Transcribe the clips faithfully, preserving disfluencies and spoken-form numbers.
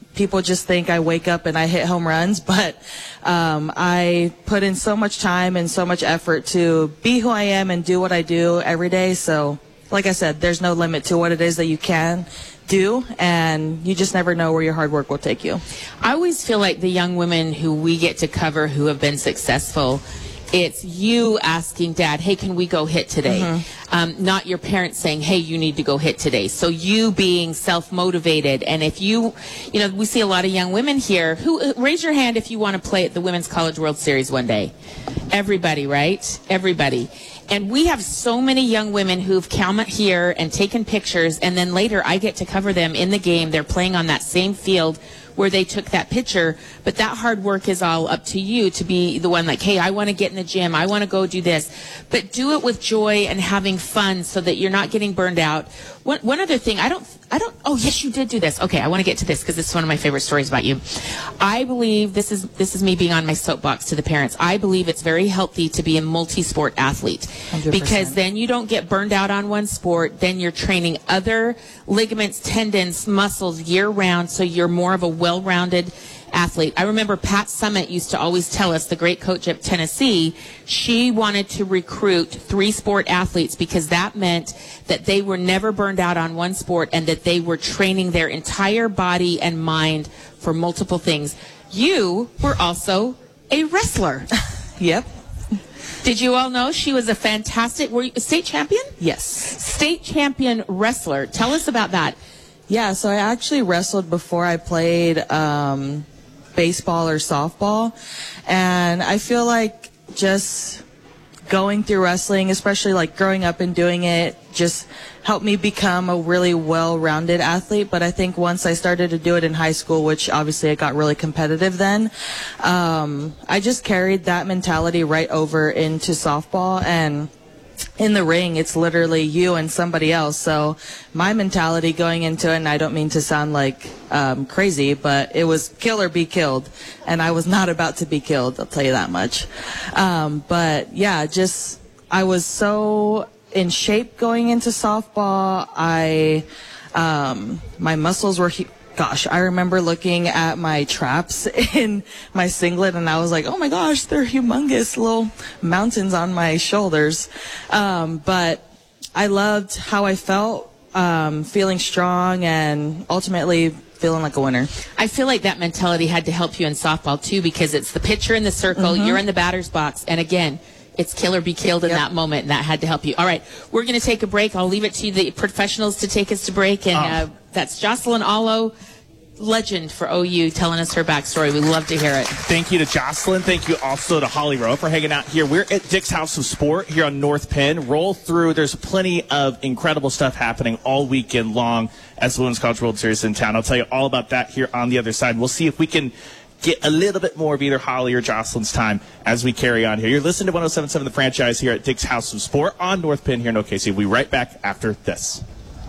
people just think I wake up and I hit home runs, but um, I put in so much time and so much effort to be who I am and do what I do every day. So, like I said, there's no limit to what it is that you can do, and you just never know where your hard work will take you. I always feel like the young women who we get to cover who have been successful, it's you asking dad, hey, can we go hit today? Mm-hmm. Um, not your parents saying, hey, you need to go hit today. So you being self-motivated. And if you, you know, we see a lot of young women here who, raise your hand if you want to play at the Women's College World Series one day. Everybody, right? Everybody. And we have so many young women who've come here and taken pictures, and then later I get to cover them in the game. They're playing on that same field where they took that picture, but that hard work is all up to you to be the one like, hey, I want to get in the gym, I want to go do this, but do it with joy and having fun so that you're not getting burned out. One, one other thing, I don't, I don't, oh yes, you did do this. Okay, I want to get to this because this is one of my favorite stories about you. I believe, this is, this is me being on my soapbox to the parents, I believe it's very healthy to be a multi-sport athlete one hundred percent. Because then you don't get burned out on one sport, then you're training other ligaments, tendons, muscles year-round, so you're more of a well-rounded athlete. I remember Pat Summitt used to always tell us, the great coach at Tennessee, she wanted to recruit three sport athletes because that meant that they were never burned out on one sport and that they were training their entire body and mind for multiple things. You were also a wrestler. Yep. Did you all know she was a fantastic, were you a state champion? Yes. State champion wrestler. Tell us about that. Yeah, so I actually wrestled before I played um, baseball or softball, and I feel like just going through wrestling, especially like growing up and doing it, just helped me become a really well-rounded athlete. But I think once I started to do it in high school, which obviously I got really competitive then, um, I just carried that mentality right over into softball. And in the ring, it's literally you and somebody else. So my mentality going into it, and I don't mean to sound like um, crazy, but it was kill or be killed. And I was not about to be killed, I'll tell you that much. Um, but yeah, just, I was so in shape going into softball. I, um, my muscles were, gosh, I remember looking at my traps in my singlet, and I was like, oh my gosh, they're humongous little mountains on my shoulders. Um, but I loved how I felt, um, feeling strong and ultimately feeling like a winner. I feel like that mentality had to help you in softball too, because it's the pitcher in the circle, mm-hmm. you're in the batter's box, and again, it's kill or be killed in yep. that moment, and that had to help you. All right, we're going to take a break. I'll leave it to the professionals to take us to break, and oh. uh, that's Jocelyn Alo, legend for O U, telling us her backstory. We'd love to hear it. Thank you to Jocelyn. Thank you also to Holly Rowe for hanging out here. We're at Dick's House of Sport here on North Penn. Roll through. There's plenty of incredible stuff happening all weekend long as the Women's College World Series in town. I'll tell you all about that here on the other side. We'll see if we can get a little bit more of either Holly or Jocelyn's time as we carry on here. You're listening to one oh seven point seven The Franchise here at Dick's House of Sport on North Penn here in O K C. We'll be right back after this.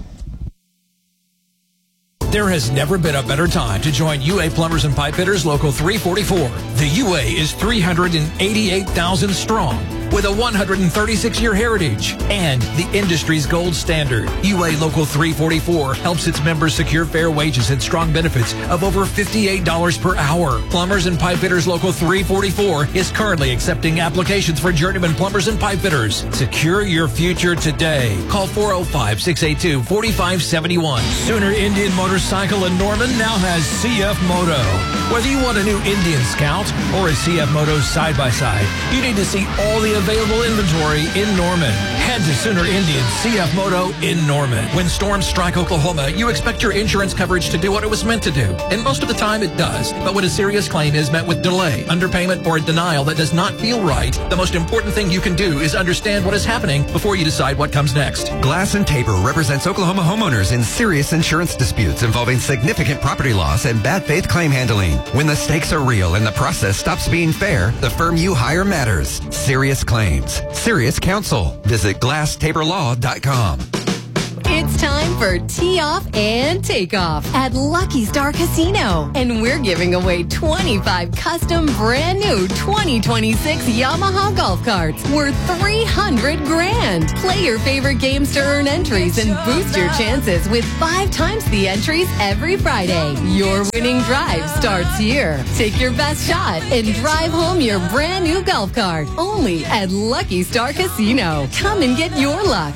There has never been a better time to join U A Plumbers and Pipe Fitters Local three forty-four. The U A is three hundred eighty-eight thousand strong with a one hundred thirty-six year heritage and the industry's gold standard. U A Local three forty-four helps its members secure fair wages and strong benefits of over fifty-eight dollars per hour. Plumbers and Pipe Fitters Local three forty-four is currently accepting applications for journeyman plumbers and pipe fitters. Secure your future today. Call four oh five, six eight two, four five seven one. Sooner Indian Motorcycle in Norman now has C F Moto. Whether you want a new Indian Scout or a C F Moto side-by-side, you need to see all the available inventory in Norman. Head to Sooner Indian C F Moto in Norman. When storms strike Oklahoma, you expect your insurance coverage to do what it was meant to do. And most of the time it does. But when a serious claim is met with delay, underpayment, or a denial that does not feel right, the most important thing you can do is understand what is happening before you decide what comes next. Glass and Tabor represents Oklahoma homeowners in serious insurance disputes involving significant property loss and bad faith claim handling. When the stakes are real and the process stops being fair, the firm you hire matters. Serious Claims. Serious Counsel. Visit glass tabor law dot com. It's time for Tee Off and Take Off at Lucky Star Casino. And we're giving away twenty-five custom brand new twenty twenty-six Yamaha golf carts worth three hundred grand. Play your favorite games to earn entries and boost your chances with five times the entries every Friday. Your winning drive starts here. Take your best shot and drive home your brand new golf cart. Only at Lucky Star Casino. Come and get your luck.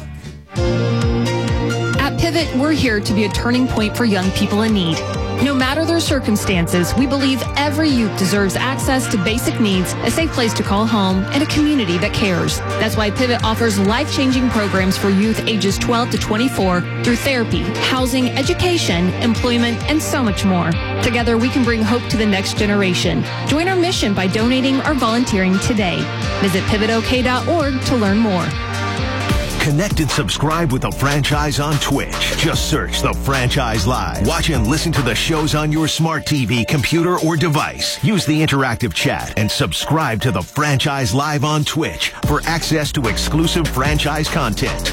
At Pivot, we're here to be a turning point for young people in need. No matter their circumstances, we believe every youth deserves access to basic needs, a safe place to call home, and a community that cares. That's why Pivot offers life-changing programs for youth ages twelve to twenty-four through therapy, housing, education, employment, and so much more. Together, we can bring hope to the next generation. Join our mission by donating or volunteering today. Visit pivot o k dot org to learn more. Connect and subscribe with The Franchise on Twitch. Just search The Franchise Live. Watch and listen to the shows on your smart T V, computer, or device. Use the interactive chat and subscribe to The Franchise Live on Twitch for access to exclusive franchise content.